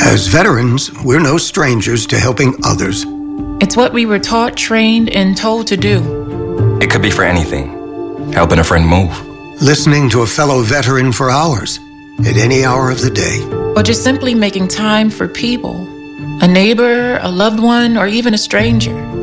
As veterans, we're no strangers to helping others. It's what we were taught, trained, and told to do. It could be for anything. Helping a friend move. Listening to a fellow veteran for hours, at any hour of the day. Or just simply making time for people. A neighbor, a loved one, or even a stranger.